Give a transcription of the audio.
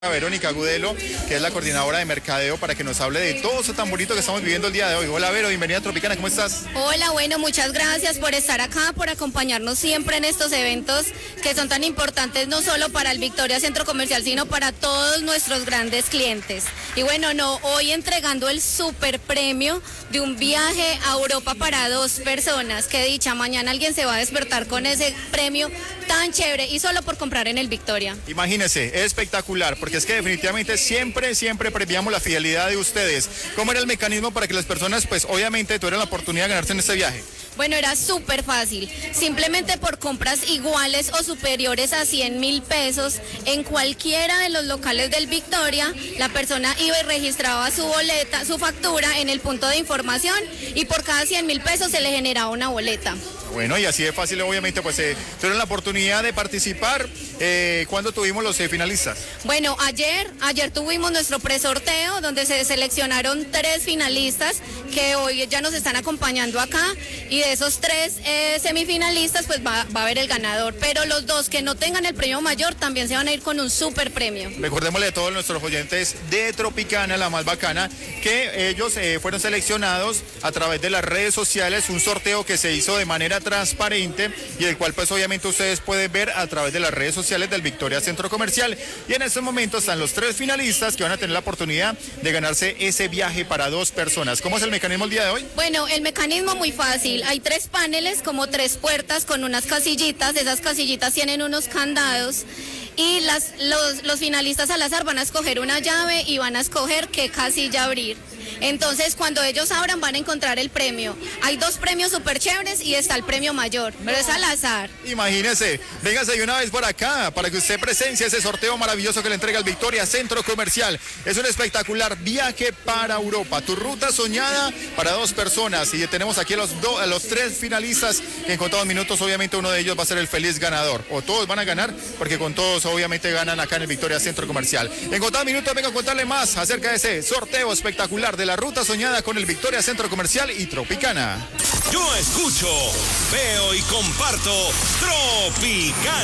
A Verónica Gudelo, que es la coordinadora de mercadeo, para que nos hable de todo eso tan bonito que estamos viviendo el día de hoy. Hola Vero, bienvenida a Tropicana, ¿cómo estás? Hola, bueno, muchas gracias por estar acá, por acompañarnos siempre en estos eventos que son tan importantes no solo para el Victoria Centro Comercial, sino para todos nuestros grandes clientes. Y bueno, hoy entregando el super premio de un viaje a Europa para 2 personas. Qué dicha, mañana alguien se va a despertar con ese premio tan chévere y solo por comprar en el Victoria. Imagínense, es espectacular, porque es que definitivamente siempre premiamos la fidelidad de ustedes. ¿Cómo era el mecanismo para que las personas, pues obviamente tuvieran la oportunidad de ganarse en este viaje? Bueno, era súper fácil. Simplemente por compras iguales o superiores a 100.000 pesos en cualquiera de los locales del Victoria, la persona iba y registraba su boleta, su factura en el punto de información y por cada 100.000 pesos se le generaba una boleta. Bueno, y así de fácil, obviamente, pues tuvieron la oportunidad de participar. ¿Cuándo tuvimos los finalistas? Bueno, ayer tuvimos nuestro presorteo donde se seleccionaron 3 finalistas que hoy ya nos están acompañando acá y de esos 3 semifinalistas pues va a haber el ganador, pero los 2 que no tengan el premio mayor también se van a ir con un super premio. Recordémosle a todos nuestros oyentes de Tropicana, la más bacana, que ellos fueron seleccionados a través de las redes sociales, un sorteo que se hizo de manera transparente y el cual pues obviamente ustedes pueden ver a través de las redes sociales del Victoria Centro Comercial, y en este momento están los 3 finalistas que van a tener la oportunidad de ganarse ese viaje para 2 personas. ¿Cómo es el mecanismo el día de hoy? Bueno, el mecanismo muy fácil, hay 3 paneles como 3 puertas con unas casillitas, esas casillitas tienen unos candados y los finalistas al azar van a escoger una llave y van a escoger qué casilla abrir. Entonces, cuando ellos abran van a encontrar el premio. Hay 2 premios súper chéveres y está el premio mayor, pero es al azar. Imagínese, véngase de una vez por acá para que usted presencie ese sorteo maravilloso que le entrega el Victoria Centro Comercial. Es un espectacular viaje para Europa, tu ruta soñada para 2 personas. Y tenemos aquí a los 3 finalistas que en contados minutos obviamente uno de ellos va a ser el feliz ganador. O todos van a ganar porque con todos obviamente ganan acá en el Victoria Centro Comercial. En contados minutos vengo a contarle más acerca de ese sorteo espectacular de la ruta soñada con el Victoria Centro Comercial y Tropicana. Yo escucho, veo y comparto Tropicana.